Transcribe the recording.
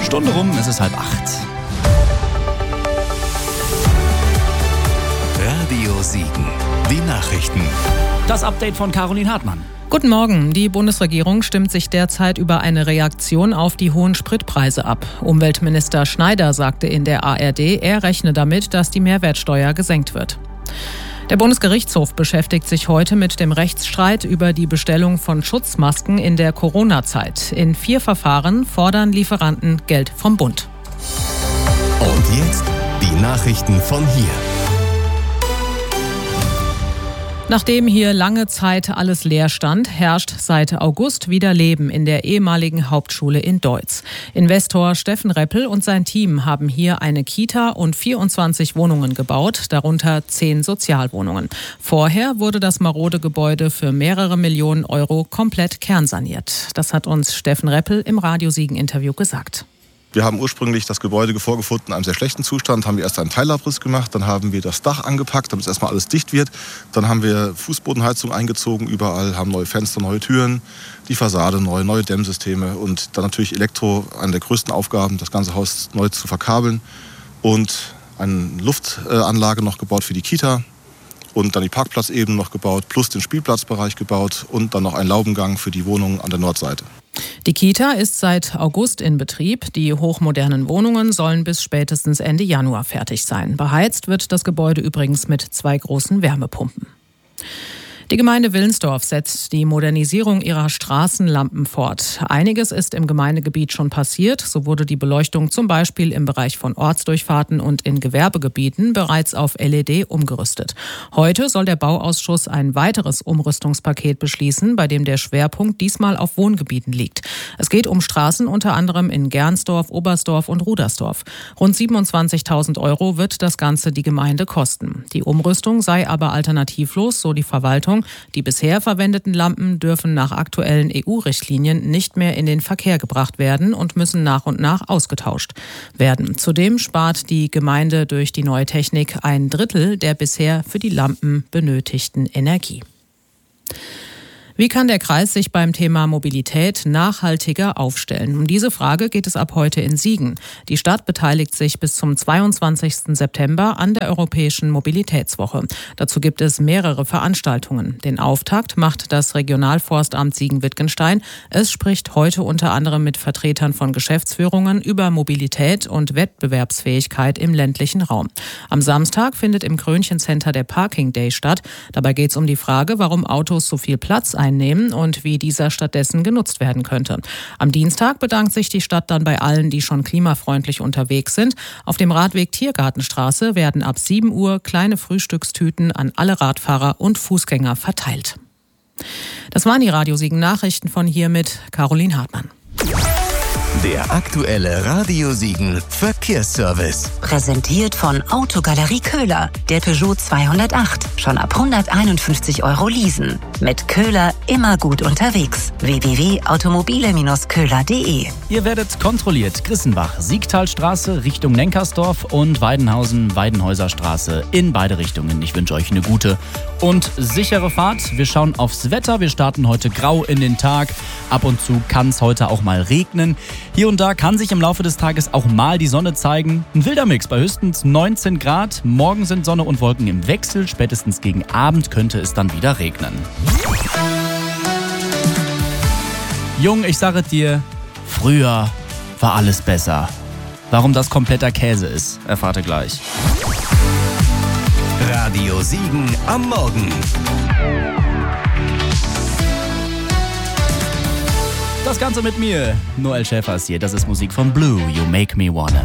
Stunde rum, es ist 7:30. Radio Siegen. Die Nachrichten. Das Update von Caroline Hartmann. Guten Morgen. Die Bundesregierung stimmt sich derzeit über eine Reaktion auf die hohen Spritpreise ab. Umweltminister Schneider sagte in der ARD, er rechne damit, dass die Mehrwertsteuer gesenkt wird. Der Bundesgerichtshof beschäftigt sich heute mit dem Rechtsstreit über die Bestellung von Schutzmasken in der Corona-Zeit. In 4 Verfahren fordern Lieferanten Geld vom Bund. Und jetzt die Nachrichten von hier. Nachdem hier lange Zeit alles leer stand, herrscht seit August wieder Leben in der ehemaligen Hauptschule in Deutz. Investor Steffen Reppel und sein Team haben hier eine Kita und 24 Wohnungen gebaut, darunter 10 Sozialwohnungen. Vorher wurde das marode Gebäude für mehrere Millionen Euro komplett kernsaniert. Das hat uns Steffen Reppel im Radio Siegen-Interview gesagt. Wir haben ursprünglich das Gebäude vorgefunden in einem sehr schlechten Zustand, haben wir erst einen Teilabriss gemacht, dann haben wir das Dach angepackt, damit erstmal alles dicht wird. Dann haben wir Fußbodenheizung eingezogen überall, haben neue Fenster, neue Türen, die Fassade neu, neue Dämmsysteme und dann natürlich Elektro, eine der größten Aufgaben, das ganze Haus neu zu verkabeln und eine Luftanlage noch gebaut für die Kita und dann die Parkplatzebene noch gebaut, plus den Spielplatzbereich gebaut und dann noch einen Laubengang für die Wohnungen an der Nordseite. Die Kita ist seit August in Betrieb. Die hochmodernen Wohnungen sollen bis spätestens Ende Januar fertig sein. Beheizt wird das Gebäude übrigens mit 2 großen Wärmepumpen. Die Gemeinde Wilnsdorf setzt die Modernisierung ihrer Straßenlampen fort. Einiges ist im Gemeindegebiet schon passiert. So wurde die Beleuchtung zum Beispiel im Bereich von Ortsdurchfahrten und in Gewerbegebieten bereits auf LED umgerüstet. Heute soll der Bauausschuss ein weiteres Umrüstungspaket beschließen, bei dem der Schwerpunkt diesmal auf Wohngebieten liegt. Es geht um Straßen unter anderem in Gernsdorf, Oberstdorf und Rudersdorf. Rund 27.000 Euro wird das Ganze die Gemeinde kosten. Die Umrüstung sei aber alternativlos, so die Verwaltung. Die bisher verwendeten Lampen dürfen nach aktuellen EU-Richtlinien nicht mehr in den Verkehr gebracht werden und müssen nach und nach ausgetauscht werden. Zudem spart die Gemeinde durch die neue Technik 1/3 der bisher für die Lampen benötigten Energie. Wie kann der Kreis sich beim Thema Mobilität nachhaltiger aufstellen? Um diese Frage geht es ab heute in Siegen. Die Stadt beteiligt sich bis zum 22. September an der Europäischen Mobilitätswoche. Dazu gibt es mehrere Veranstaltungen. Den Auftakt macht das Regionalforstamt Siegen-Wittgenstein. Es spricht heute unter anderem mit Vertretern von Geschäftsführungen über Mobilität und Wettbewerbsfähigkeit im ländlichen Raum. Am Samstag findet im Krönchencenter der Parking Day statt. Dabei geht es um die Frage, warum Autos so viel Platz einnehmen und wie dieser stattdessen genutzt werden könnte. Am Dienstag bedankt sich die Stadt dann bei allen, die schon klimafreundlich unterwegs sind. Auf dem Radweg Tiergartenstraße werden ab 7 Uhr kleine Frühstückstüten an alle Radfahrer und Fußgänger verteilt. Das waren die Radio Siegen Nachrichten von hier mit Caroline Hartmann. Der aktuelle Radio Siegen Verkehrsservice. Präsentiert von Autogalerie Köhler. Der Peugeot 208. Schon ab 151 Euro leasen. Mit Köhler immer gut unterwegs. www.automobile-köhler.de. Ihr werdet kontrolliert. Grissenbach, Siegtalstraße Richtung Nenkersdorf und Weidenhausen, Weidenhäuser Straße in beide Richtungen. Ich wünsche euch eine gute und sichere Fahrt. Wir schauen aufs Wetter. Wir starten heute grau in den Tag. Ab und zu kann es heute auch mal regnen. Hier und da kann sich im Laufe des Tages auch mal die Sonne zeigen. Ein wilder Mix bei höchstens 19 Grad. Morgen sind Sonne und Wolken im Wechsel. Spätestens gegen Abend könnte es dann wieder regnen. Jung, ich sage dir, früher war alles besser. Warum das kompletter Käse ist, erfahrt ihr gleich. Radio Siegen am Morgen. Das Ganze mit mir. Noel Schäfer ist hier. Das ist Musik von Blue, You Make Me Wanna.